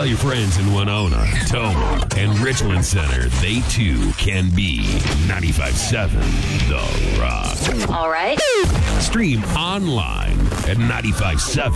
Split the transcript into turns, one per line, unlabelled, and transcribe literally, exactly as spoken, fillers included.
Tell your friends in Winona, Toma, and Richland Center they too can be ninety-five point seven The Rock.
All right.
Stream online at ninety-five point seven